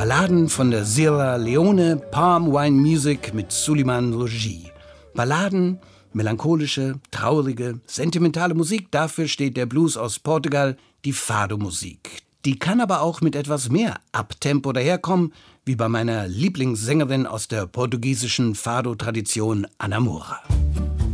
Balladen von der Sierra Leone Palm Wine Music mit Suleiman Logis. Balladen, melancholische, traurige, sentimentale Musik, dafür steht der Blues aus Portugal, die Fado-Musik. Die kann aber auch mit etwas mehr Uptempo daherkommen, wie bei meiner Lieblingssängerin aus der portugiesischen Fado-Tradition, Ana Moura.